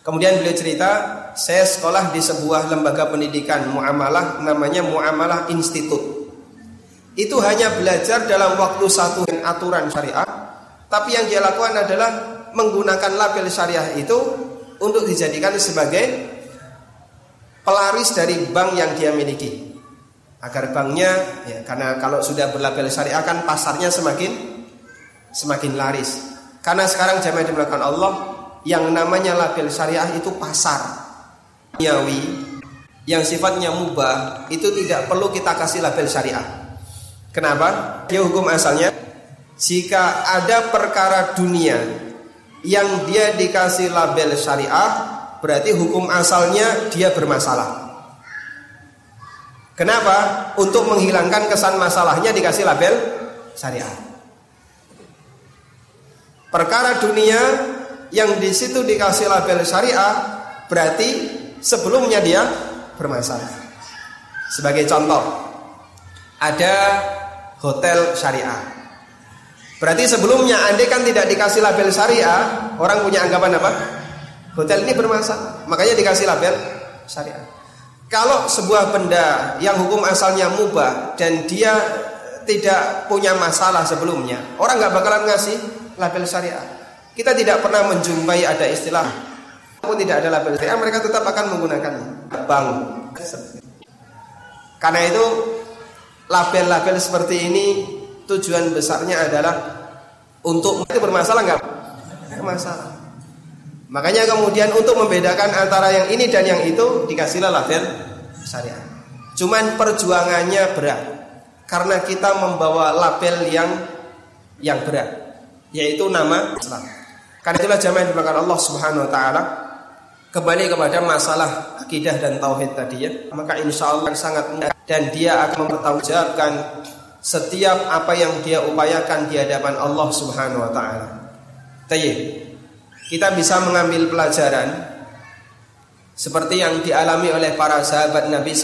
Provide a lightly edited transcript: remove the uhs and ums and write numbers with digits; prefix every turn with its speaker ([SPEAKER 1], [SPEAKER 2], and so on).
[SPEAKER 1] Kemudian beliau cerita, saya sekolah di sebuah lembaga pendidikan muamalah, namanya Muamalah Institut. Itu hanya belajar dalam waktu satu aturan syariah, tapi yang dia lakukan adalah menggunakan label syariah itu untuk dijadikan sebagai pelaris dari bank yang dia miliki. Agar banknya, ya, karena kalau sudah berlabel syariah kan pasarnya semakin laris. Karena sekarang jamaah dimulakan Allah, yang namanya label syariah itu pasar duniawi yang sifatnya mubah, itu tidak perlu kita kasih label syariah. Kenapa? Dia hukum asalnya, jika ada perkara dunia yang dia dikasih label syariah, berarti hukum asalnya dia bermasalah. Kenapa? Untuk menghilangkan kesan masalahnya dikasih label syariah. Perkara dunia yang di situ dikasih label syariah, berarti sebelumnya dia bermasalah. Sebagai contoh, ada hotel syariah. Berarti sebelumnya andai kan tidak dikasih label syariah, orang punya anggapan apa? Hotel ini bermasalah, makanya dikasih label syariah. Kalau sebuah benda yang hukum asalnya mubah dan dia tidak punya masalah sebelumnya, orang nggak bakalan ngasih label syariah. Kita tidak pernah menjumpai ada istilah, namun tidak ada label syariah, mereka tetap akan menggunakan bank. Karena itu label-label seperti ini tujuan besarnya adalah untuk itu bermasalah nggak? Bermasalah. Makanya kemudian untuk membedakan antara yang ini dan yang itu dikasihlah label syariah. Cuman perjuangannya berat karena kita membawa label yang berat, yaitu nama Islam. Karena itulah jamaah yang dimuliakan Allah Subhanahu wa taala, kembali kepada masalah akidah dan tauhid tadi ya. Maka insyaallah sangat mudah dan dia akan mempertanggungjawabkan setiap apa yang dia upayakan di hadapan Allah Subhanahu wa taala. Tayyib. Kita bisa mengambil pelajaran seperti yang dialami oleh para sahabat Nabi